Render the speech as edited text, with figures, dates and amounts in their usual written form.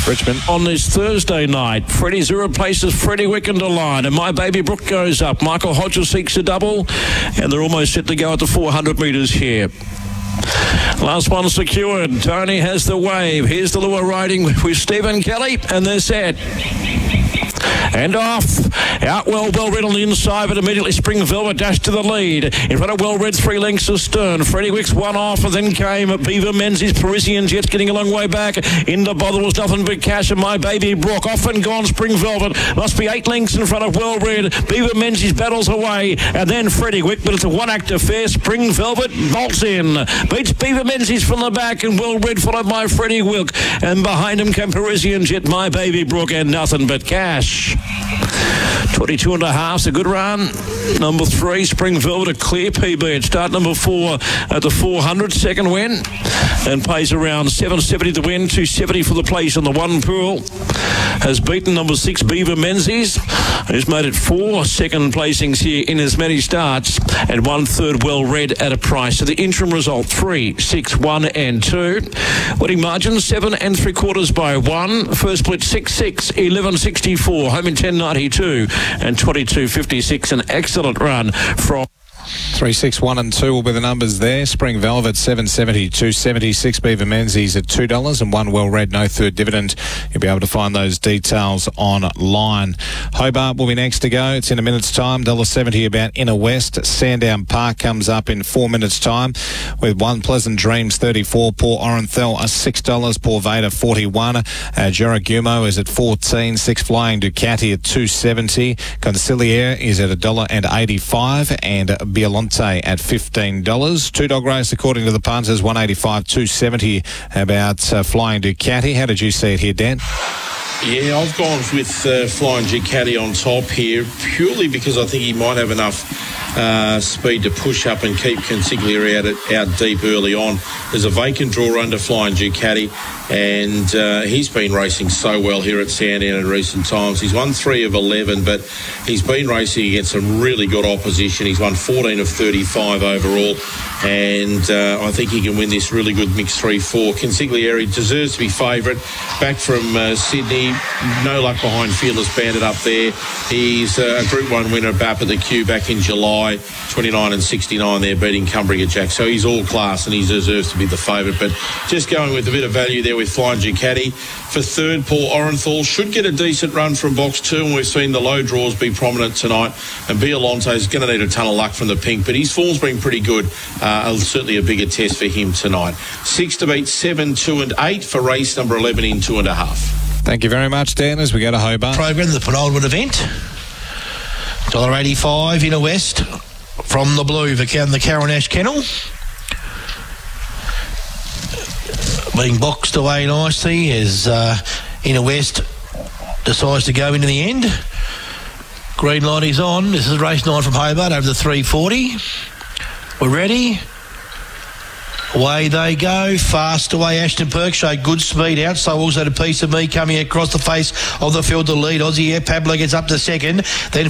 Richmond. On this Thursday night, Freddie Zero places Freddie Wick into line, and My Baby Brook goes up. Michael Hodges seeks a double, and they're almost set to go at the 400 metres here. Last one secured. Tony has the wave. Here's the lure riding with Stephen Kelly, and they're set. And off. Out Well Red on the inside, but immediately Spring Velvet dashed to the lead. In front of Well Red, 3 lengths astern. Freddie Wick's one off, and then came Beaver Menzies. Parisian Jets getting a long way back. Into Bother was Nothing But Cash, and My Baby Brook. Off and gone, Spring Velvet. Must be 8 lengths in front of Well Red. Beaver Menzies battles away, and then Freddie Wick, but it's a one-act affair. Spring Velvet bolts in. Beats Beaver Menzies from the back, and Well Red followed by Freddie Wick. And behind him came Parisian Jet, My Baby Brook, and Nothing But Cash. 22 and a half's a good run. Number 3, Spring Velvet, a clear PB. It start number 4 at the 400, second win, and pays around 770 to win, 270 for the place on the one pool. Has beaten number 6, Beaver Menzies, who's made it 4 second placings here in as many starts, and 1/3 Well Red at a price. So the interim result 3, 6, 1 and 2. Winning margin 7 3/4 by 1. First split 6-6, 11.64. Home in 10.92 and 22.56. An excellent run from 3, 6, 1 and 2 will be the numbers there. Spring Velvet, 770, 276. Beaver Menzies at $2 and 1 Well Red, no third dividend. You'll be able to find those details online. Hobart will be next to go. It's in a minute's time. $1.70 about Inner West. Sandown Park comes up in 4 minutes' time with One Pleasant Dreams, 34. Port Orenthal, $6. Port Vader, 41. Jaragumo is at 14. 6 Flying Ducati at $2.70. Conciliere is at $1.85. And Biolante at $15. 2 dog race according to the punters, 185, 270 about Flying Ducati. How did you see it here, Dan? Yeah, I've gone with Flying Ducati on top here, purely because I think he might have enough speed to push up and keep Consigliere out deep early on. There's a vacant draw under Flying Ducati, and he's been racing so well here at Sandown in recent times. He's won 3 of 11, but he's been racing against some really good opposition. He's won 14 of 35 overall, and I think he can win this really good mixed 3-4. Consigliere deserves to be favourite. Back from Sydney, no luck behind Fearless Bandit up there. He's a Group 1 winner back at the Q back in July, 29 and 69 there, beating Cumbria Jack. So he's all class and he deserves to be the favourite. But just going with a bit of value there with Flying Ducati. For third, Paul Orenthal should get a decent run from box 2, and we've seen the low draws be prominent tonight. And Biolante is going to need a ton of luck from the pink, but his form's been pretty good. Certainly a bigger test for him tonight. 6 to beat 7, 2 and 8 for race number 11 in 2.5. Thank you very much, Dan, as we go to Hobart. Program, the penultimate event. $1.85 Inner West from the blue for the Carinash Kennel. Being boxed away nicely as Inner West decides to go into the end. Green light is on. This is race 9 from Hobart over the 340. We're ready. Away they go, fast away. Ashton Perk showed good speed out, so also a piece of me coming across the face of the field to lead. Aussie Air Pablo gets up to second, then